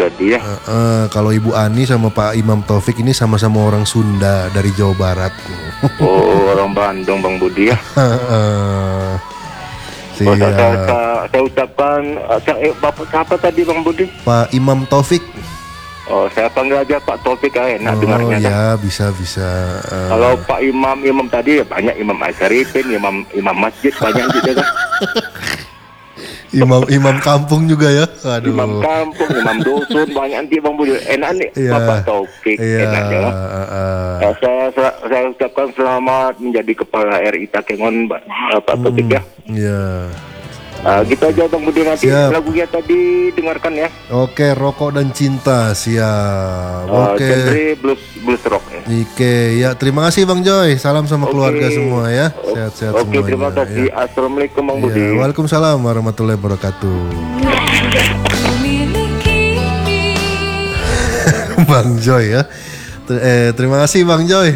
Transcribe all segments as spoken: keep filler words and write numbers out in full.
tadi ya. Uh, uh, kalau Ibu Ani sama Pak Imam Taufik ini sama-sama orang Sunda dari Jawa Barat. Oh, orang Bandung Bang Budi ya. uh, Oh, saya, saya, saya ucapkan saya, eh, Bapak siapa tadi Bang Budi? Pak Imam Taufik. Oh, saya panggil aja Pak Taufik ya, enak oh, dengarnya. Oh ya, kan? bisa bisa. Uh, Kalau Pak Imam Imam tadi ya banyak Imam Asyarifin, Imam Imam Masjid banyak juga kan. Imam Imam kampung juga ya. Aduh. Imam kampung, Imam dusun banyak nanti Bang Budi. Enak nih yeah. Bapak Taufik, yeah. enak ya. Uh, uh. Ya, saya, saya saya ucapkan selamat menjadi kepala R I Takengon Pak Taufik ya. Iya. Uh, gitu aja Bang Budi, nanti siap. lagunya tadi dengarkan ya. Oke, Rokok dan Cinta, siap. Uh, Oke. Genre blues blues rock ya. Oke, ya terima kasih Bang Joy. Salam sama Oke. keluarga semua ya. Sehat-sehat Oke, semuanya. terima kasih. Ya. Assalamualaikum Bang Budi. Ya, Waalaikumsalam warahmatullahi wabarakatuh. Bang Joy ya. Ter- eh, terima kasih Bang Joy.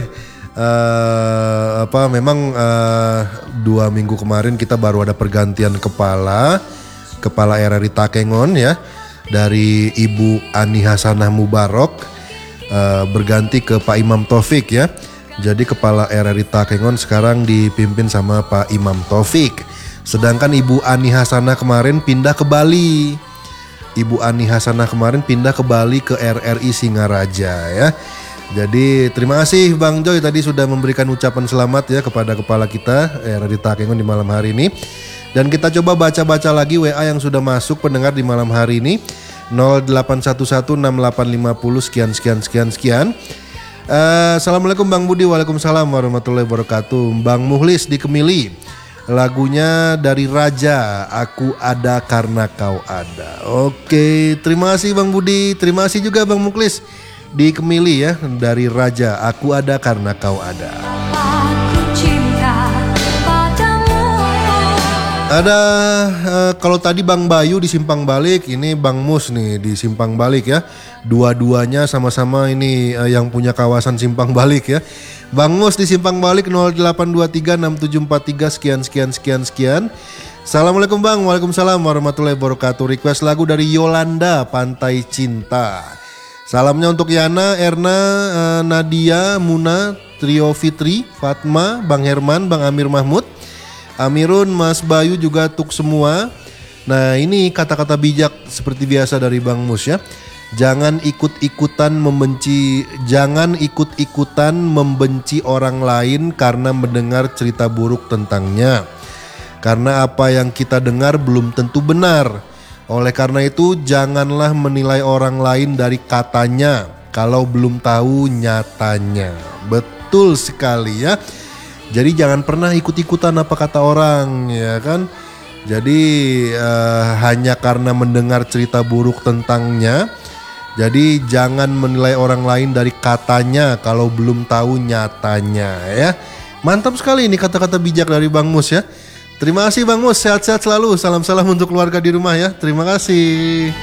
Uh, apa memang uh, dua minggu kemarin kita baru ada pergantian kepala kepala R R I Takengon ya, dari Ibu Ani Hasanah Mubarok uh, berganti ke Pak Imam Taufik ya. Jadi kepala R R I Takengon sekarang dipimpin sama Pak Imam Taufik, sedangkan Ibu Ani Hasanah kemarin pindah ke Bali. Ibu Ani Hasanah kemarin pindah ke Bali ke R R I Singaraja ya. Jadi terima kasih Bang Joy tadi sudah memberikan ucapan selamat ya kepada kepala kita R R I Takengon di malam hari ini. Dan kita coba baca-baca lagi W A yang sudah masuk pendengar di malam hari ini, nol delapan satu satu enam delapan lima nol sekian sekian sekian sekian. Uh, Assalamualaikum Bang Budi. Waalaikumsalam warahmatullahi wabarakatuh. Bang Muhlis di Kemili, lagunya dari Raja, Aku Ada Karena Kau Ada. Oke, terima kasih Bang Budi. Terima kasih juga Bang Muhlis di Kemili ya, dari Raja, Aku Ada Karena Kau Ada. Aku cinta padamu. Ada uh, kalau tadi Bang Bayu di Simpang Balik, ini Bang Mus nih di Simpang Balik ya. Dua-duanya sama-sama ini uh, yang punya kawasan Simpang Balik ya. Bang Mus di Simpang Balik nol delapan dua tiga enam tujuh empat tiga sekian sekian sekian sekian. Assalamualaikum Bang. Waalaikumsalam warahmatullahi wabarakatuh. Request lagu dari Yolanda, Pantai Cinta. Salamnya untuk Yana, Erna, uh, Nadia, Muna, Trio Fitri, Fatma, Bang Herman, Bang Amir Mahmud, Amirun, Mas Bayu juga untuk semua. Nah ini kata-kata bijak seperti biasa dari Bang Mus ya. Jangan ikut-ikutan membenci, jangan ikut-ikutan membenci orang lain karena mendengar cerita buruk tentangnya. Karena apa yang kita dengar belum tentu benar. Oleh karena itu janganlah menilai orang lain dari katanya kalau belum tahu nyatanya. Betul sekali ya. Jadi jangan pernah ikut-ikutan apa kata orang ya kan. Jadi uh, hanya karena mendengar cerita buruk tentangnya. Jadi jangan menilai orang lain dari katanya kalau belum tahu nyatanya ya. Mantap sekali ini kata-kata bijak dari Bang Mus ya. Terima kasih Bang Mus, sehat-sehat selalu. Salam-salam untuk keluarga di rumah ya. Terima kasih.